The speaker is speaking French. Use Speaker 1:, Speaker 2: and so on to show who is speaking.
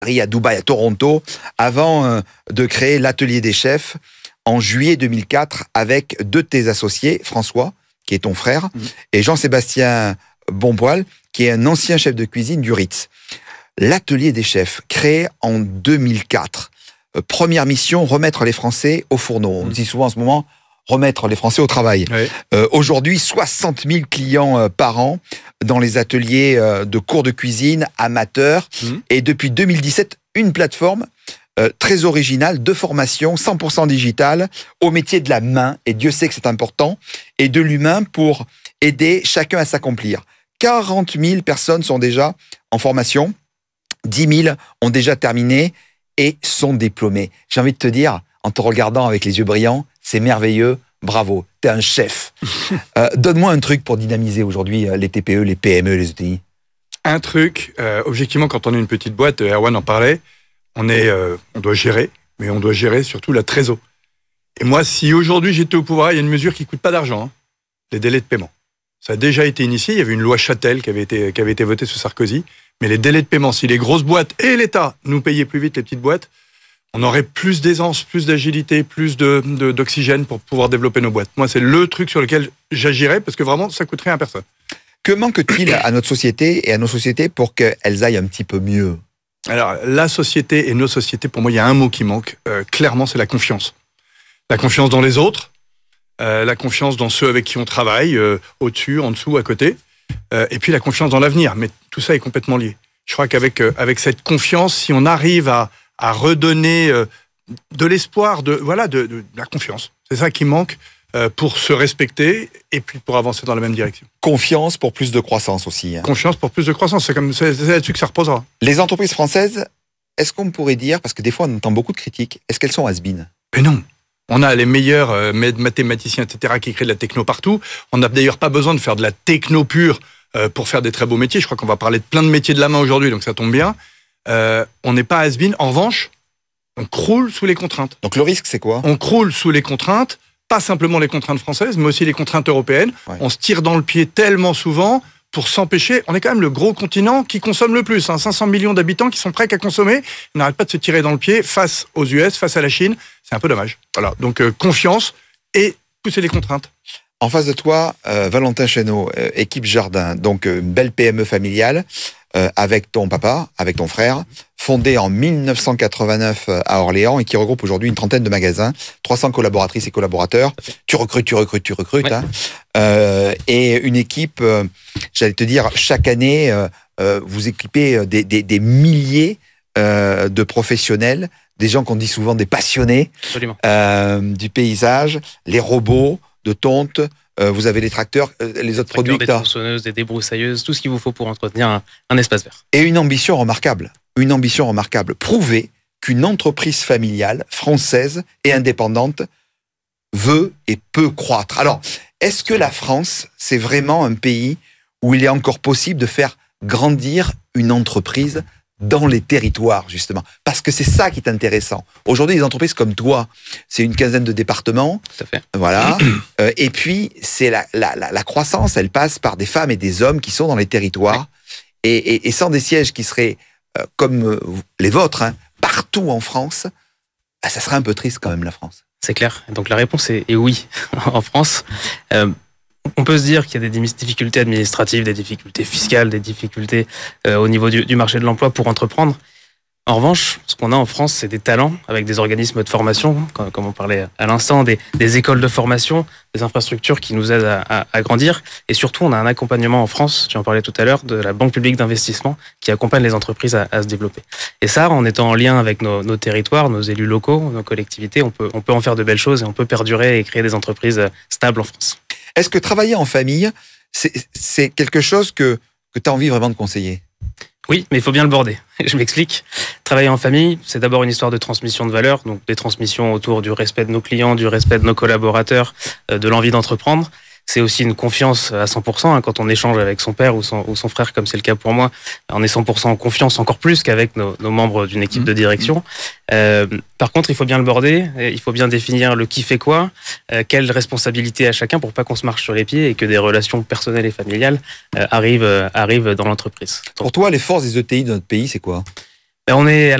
Speaker 1: Paris, à Dubaï, à Toronto, avant de créer l'Atelier des chefs en juillet 2004 avec deux de tes associés, François, qui est ton frère, et Jean-Sébastien Bonpoil, qui est un ancien chef de cuisine du Ritz. L'Atelier des chefs, créé en 2004. Première mission, remettre les Français au fourneau. On dit souvent en ce moment, remettre les Français au travail. Oui. Aujourd'hui, 60 000 clients par an dans les ateliers de cours de cuisine amateurs. Et depuis 2017, une plateforme très originale de formation 100% digitale au métier de la main, et Dieu sait que c'est important, et de l'humain pour aider chacun à s'accomplir. 40 000 personnes sont déjà en formation, 10 000 ont déjà terminé et sont diplômés. J'ai envie de te dire, en te regardant avec les yeux brillants, c'est merveilleux, bravo, t'es un chef. Donne-moi un truc pour dynamiser aujourd'hui les TPE, les PME, les ETI.
Speaker 2: Un truc, objectivement, quand on est une petite boîte, Erwan en parlait, on doit gérer, mais on doit gérer surtout la trésor. Et moi, si aujourd'hui j'étais au pouvoir, il y a une mesure qui ne coûte pas d'argent, les délais de paiement. Ça a déjà été initié, il y avait une loi Châtel qui avait été votée sous Sarkozy, mais les délais de paiement, si les grosses boîtes et l'État nous payaient plus vite les petites boîtes, on aurait plus d'aisance, plus d'agilité, plus d'oxygène pour pouvoir développer nos boîtes. Moi, c'est le truc sur lequel j'agirais, parce que vraiment, ça coûte rien à personne.
Speaker 1: Que manque-t-il à notre société et à nos sociétés pour qu'elles aillent un petit peu mieux ?
Speaker 2: Alors, la société et nos sociétés, pour moi, il y a un mot qui manque. Clairement, c'est la confiance. La confiance dans les autres, la confiance dans ceux avec qui on travaille, au-dessus, en dessous, à côté, et puis la confiance dans l'avenir. Mais tout ça est complètement lié. Je crois qu'avec cette confiance, si on arrive à redonner de l'espoir, de la confiance, c'est ça qui manque pour se respecter et puis pour avancer dans la même direction.
Speaker 1: Confiance pour plus de croissance aussi.
Speaker 2: Confiance pour plus de croissance, c'est là-dessus que ça reposera.
Speaker 1: Les entreprises françaises, est-ce qu'on pourrait dire, parce que des fois on entend beaucoup de critiques, est-ce qu'elles sont has-been ?
Speaker 2: Mais non. On a les meilleurs mathématiciens, etc., qui créent de la techno partout. On n'a d'ailleurs pas besoin de faire de la techno pure pour faire des très beaux métiers. Je crois qu'on va parler de plein de métiers de la main aujourd'hui, donc ça tombe bien. On n'est pas has-been. En revanche, on croule sous les contraintes.
Speaker 1: Donc le risque, c'est quoi ?
Speaker 2: On croule sous les contraintes, pas simplement les contraintes françaises, mais aussi les contraintes européennes. Ouais. On se tire dans le pied tellement souvent pour s'empêcher. On est quand même le gros continent qui consomme le plus. 500 millions d'habitants qui sont prêts qu'à consommer. On n'arrête pas de se tirer dans le pied face aux US, face à la Chine. C'est un peu dommage. Voilà. Donc confiance et pousser les contraintes.
Speaker 1: En face de toi, Valentin Chéneau, équipe Jardin, donc une belle PME familiale, avec ton papa, avec ton frère, fondée en 1989 à Orléans et qui regroupe aujourd'hui une trentaine de magasins, 300 collaboratrices et collaborateurs. Tu recrutes, ouais. Hein. Et une équipe, j'allais te dire, chaque année, vous équipez des milliers de professionnels, des gens qu'on dit souvent des passionnés du paysage, les robots de tonte, vous avez les tracteurs, les autres produits.
Speaker 3: Des tronçonneuses, des débroussailleuses, tout ce qu'il vous faut pour entretenir un espace vert.
Speaker 1: Et une ambition remarquable. Prouver qu'une entreprise familiale, française et indépendante veut et peut croître. Alors, est-ce que la France, c'est vraiment un pays où il est encore possible de faire grandir une entreprise dans les territoires, justement? Parce que c'est ça qui est intéressant. Aujourd'hui, les entreprises comme toi, c'est une quinzaine de départements.
Speaker 3: Tout à fait.
Speaker 1: Voilà. Et puis, c'est la croissance, elle passe par des femmes et des hommes qui sont dans les territoires. Ouais. Et sans des sièges qui seraient comme les vôtres, hein, partout en France, ça serait un peu triste quand même, la France.
Speaker 3: C'est clair. Donc la réponse est oui. En France, on peut se dire qu'il y a des difficultés administratives, des difficultés fiscales, des difficultés au niveau du marché de l'emploi pour entreprendre. En revanche, ce qu'on a en France, c'est des talents avec des organismes de formation, comme on parlait à l'instant, des écoles de formation, des infrastructures qui nous aident à grandir. Et surtout, on a un accompagnement en France, tu en parlais tout à l'heure, de la Banque publique d'investissement qui accompagne les entreprises à se développer. Et ça, en étant en lien avec nos territoires, nos élus locaux, nos collectivités, on peut en faire de belles choses et on peut perdurer et créer des entreprises stables en France.
Speaker 1: Est-ce que travailler en famille, c'est quelque chose que tu as envie vraiment de conseiller ?
Speaker 3: Oui, mais il faut bien le border. Je m'explique. Travailler en famille, c'est d'abord une histoire de transmission de valeurs, donc des transmissions autour du respect de nos clients, du respect de nos collaborateurs, de l'envie d'entreprendre. C'est aussi une confiance à 100%. Quand on échange avec son père ou son frère, comme c'est le cas pour moi, on est 100% en confiance, encore plus qu'avec nos membres d'une équipe de direction. Par contre, il faut bien le border, il faut bien définir le qui fait quoi, quelle responsabilité à chacun pour pas qu'on se marche sur les pieds et que des relations personnelles et familiales arrivent dans l'entreprise.
Speaker 1: Pour toi, les forces des ETI de notre pays, c'est quoi ?
Speaker 3: On est à